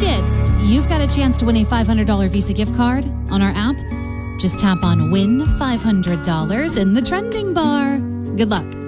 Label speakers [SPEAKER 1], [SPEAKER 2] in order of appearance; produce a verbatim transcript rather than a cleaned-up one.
[SPEAKER 1] it, you've got a chance to win a five hundred dollars Visa gift card on our app. Just tap on Win five hundred dollars in the trending bar. Good luck.